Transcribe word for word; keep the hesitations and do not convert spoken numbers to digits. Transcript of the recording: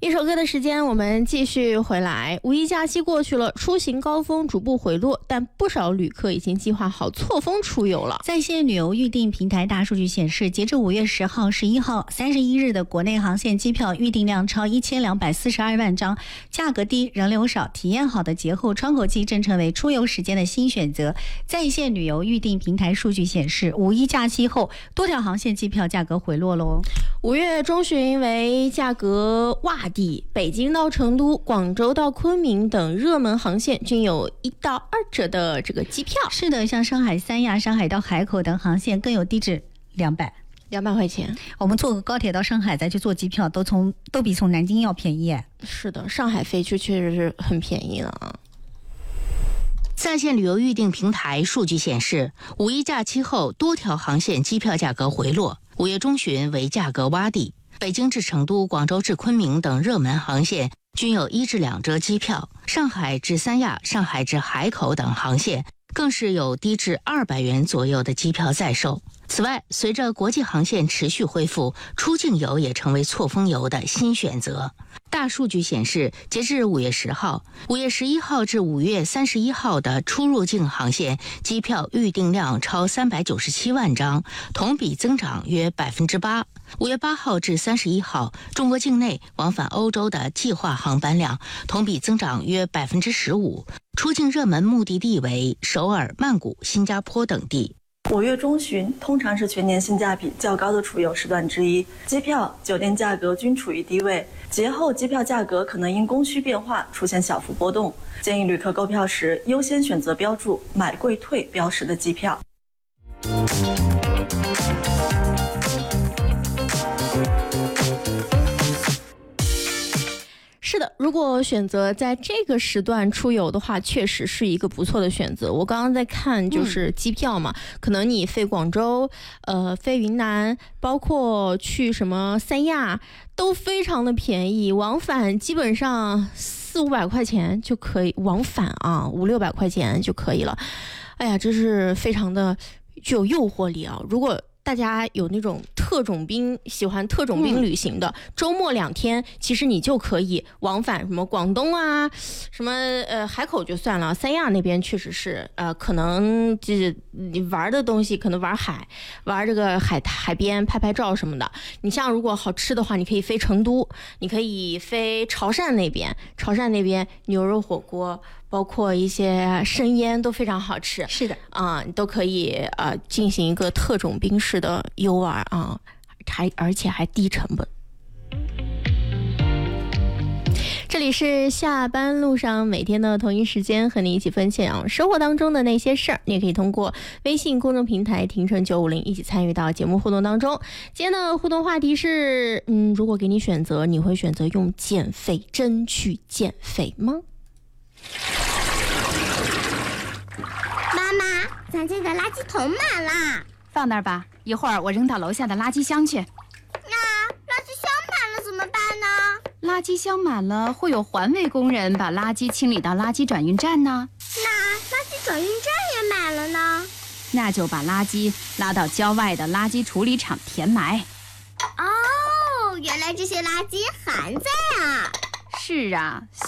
一首歌的时间，我们继续回来。五一假期过去了，出行高峰逐步回落，但不少旅客已经计划好错峰出游了。 在线旅游预订平台大数据显示，截至五月十号、十一号、三十一日的国内航线机票预订量超一千两百四十二万张，价格低、人流少、体验好的节后窗口期正成为出游时间的新选择。在线旅游预订平台数据显示，五一假期后，多条航线机票价格回落喽。 五月中旬为价格洼地，北京到成都、广州到昆明等热门航线均有一到二折的这个机票。 是的，像上海三亚、上海到海口等航线更有低至两百。 两百块钱， 我们坐个高铁到上海再去坐机票，都从都比从南京要便宜。 是的，上海飞去确实是很便宜了啊。 在线旅游预订平台数据显示，五一假期后多条航线机票价格回落，五月中旬为价格洼地，北京至成都、广州至昆明等热门航线均有一至两折机票，上海至三亚、上海至海口等航线更是有低至二百元左右的机票在售。此外，随着国际航线持续恢复，出境游也成为错峰游的新选择。大数据显示，截至五月十号、五月十一号至五月三十一号的出入境航线机票预订量超三百九十七万张，同比增长约百分之八。五月八号至三十一号，中国境内往返欧洲的计划航班量同比增长约百分之十五，出境热门目的地为首尔、曼谷、新加坡等地。 五月中旬通常是全年性价比较高的出游时段之一，机票、酒店价格均处于低位，节后机票价格可能因供需变化出现小幅波动，建议旅客购票时优先选择标注买贵退标识的机票。 是的，如果选择在这个时段出游的话，确实是一个不错的选择。我刚刚在看就是机票嘛、嗯、可能你飞广州呃，飞云南，包括去什么三亚都非常的便宜，往返基本上四五百块钱就可以，往返啊五六百块钱就可以了。哎呀，这是非常的具有诱惑力啊！如果大家有那种特种兵，喜欢特种兵旅行的、嗯、周末两天，其实你就可以往返什么广东啊，什么呃海口就算了，三亚那边确实是呃可能就是你玩的东西，可能玩海，玩这个海海边拍拍照什么的。你像如果好吃的话，你可以飞成都，你可以飞潮汕那边，潮汕那边牛肉火锅，包括一些生腌都非常好吃。 是的啊、呃，你都可以呃进行一个特种兵式的游玩啊，还而且还低成本。这里是下班路上，每天的同一时间和你一起分享生活当中的那些事儿。你也可以通过微信公众平台停车九五零一起参与到节目互动当中。今天的互动话题是，嗯，如果给你选择，你会选择用减肥针去减肥吗？ 妈妈，咱这个垃圾桶满了， 放那儿吧，一会儿我扔到楼下的垃圾箱去。 那垃圾箱满了怎么办呢？ 垃圾箱满了，会有环卫工人把垃圾清理到垃圾转运站呢。 那垃圾转运站也满了呢？ 那就把垃圾拉到郊外的垃圾处理厂填埋。 哦，原来这些垃圾还在啊。 是啊。